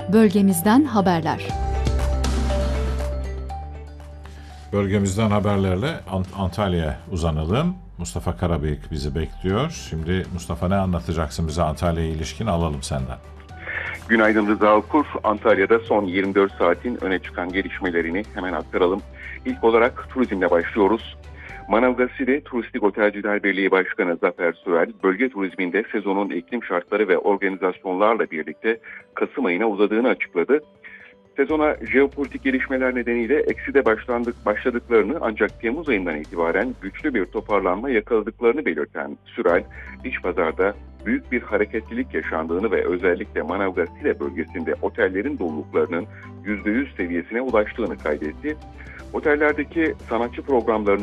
Bölgemizden haberler. Bölgemizden haberlerle Antalya'ya uzanalım. Mustafa Karabıyık bizi bekliyor. Şimdi Mustafa, ne anlatacaksın bize Antalya'ya ilişkin, alalım senden. Günaydın Rıza Okur. Antalya'da son 24 saatin öne çıkan gelişmelerini hemen aktaralım. İlk olarak turizmle başlıyoruz. Manavgat'ta Turistik Otelciler Birliği Başkanı Zafer Sürel, bölge turizminde sezonun iklim şartları ve organizasyonlarla birlikte Kasım ayına uzadığını açıkladı. Sezona jeopolitik gelişmeler nedeniyle ekside başladıklarını, ancak Temmuz ayından itibaren güçlü bir toparlanma yakaladıklarını belirten Sürel, iç pazarda büyük bir hareketlilik yaşandığını ve özellikle Manavgat-Side bölgesinde otellerin doluluklarının %100 seviyesine ulaştığını kaydetti. Otellerdeki sanatçı programlarının